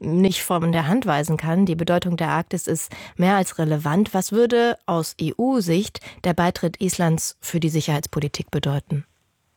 nicht von der Hand weisen kann. Die Bedeutung der Arktis ist mehr als relevant. Was würde aus EU-Sicht der Beitritt Islands für die Sicherheitspolitik bedeuten?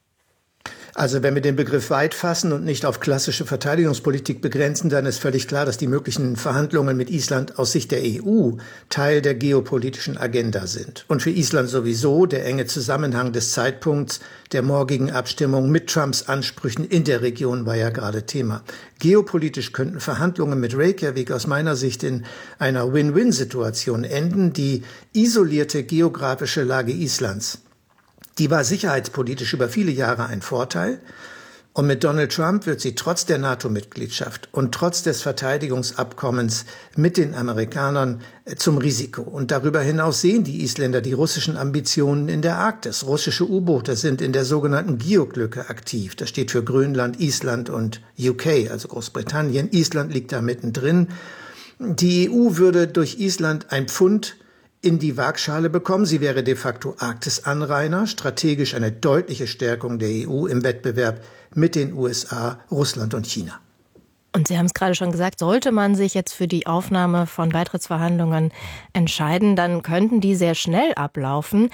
Also wenn wir den Begriff weit fassen und nicht auf klassische Verteidigungspolitik begrenzen, dann ist völlig klar, dass die möglichen Verhandlungen mit Island aus Sicht der EU Teil der geopolitischen Agenda sind. Und für Island sowieso der enge Zusammenhang des Zeitpunkts der morgigen Abstimmung mit Trumps Ansprüchen in der Region war ja gerade Thema. Geopolitisch könnten Verhandlungen mit Reykjavik aus meiner Sicht in einer Win-Win-Situation enden. Die isolierte geografische Lage Islands, die war sicherheitspolitisch über viele Jahre ein Vorteil. Und mit Donald Trump wird sie trotz der NATO-Mitgliedschaft und trotz des Verteidigungsabkommens mit den Amerikanern zum Risiko. Und darüber hinaus sehen die Isländer die russischen Ambitionen in der Arktis. Russische U-Boote sind in der sogenannten GEOG-Lücke aktiv. Das steht für Grönland, Island und UK, also Großbritannien. Island liegt da mittendrin. Die EU würde durch Island ein Pfund in die Waagschale bekommen. Sie wäre de facto Arktis-Anrainer, strategisch eine deutliche Stärkung der EU im Wettbewerb mit den USA, Russland und China. Und Sie haben es gerade schon gesagt, sollte man sich jetzt für die Aufnahme von Beitrittsverhandlungen entscheiden, dann könnten die sehr schnell ablaufen.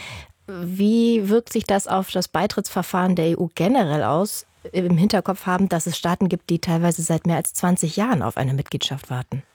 Wie wirkt sich das auf das Beitrittsverfahren der EU generell aus? Im Hinterkopf haben, dass es Staaten gibt, die teilweise seit mehr als 20 Jahren auf eine Mitgliedschaft warten.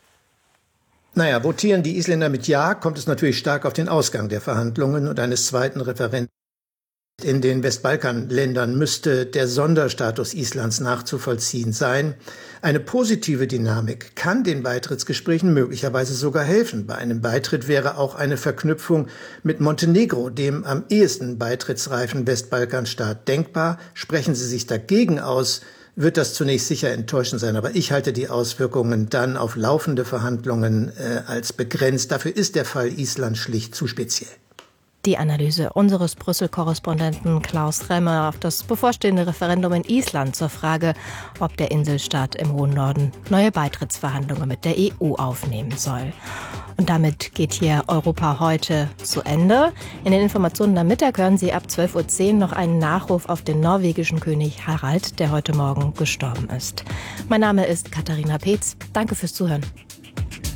Naja, votieren die Isländer mit Ja, kommt es natürlich stark auf den Ausgang der Verhandlungen und eines zweiten Referendums. In den Westbalkanländern müsste der Sonderstatus Islands nachzuvollziehen sein. Eine positive Dynamik kann den Beitrittsgesprächen möglicherweise sogar helfen. Bei einem Beitritt wäre auch eine Verknüpfung mit Montenegro, dem am ehesten beitrittsreifen Westbalkanstaat, denkbar. Sprechen Sie sich dagegen aus, wird das zunächst sicher enttäuschend sein. Aber ich halte die Auswirkungen dann auf laufende Verhandlungen als begrenzt. Dafür ist der Fall Island schlicht zu speziell. Die Analyse unseres Brüssel-Korrespondenten Klaus Remmer auf das bevorstehende Referendum in Island zur Frage, ob der Inselstaat im hohen Norden neue Beitrittsverhandlungen mit der EU aufnehmen soll. Und damit geht hier Europa heute zu Ende. In den Informationen am Mittag hören Sie ab 12.10 Uhr noch einen Nachruf auf den norwegischen König Harald, der heute Morgen gestorben ist. Mein Name ist Katharina Peetz. Danke fürs Zuhören.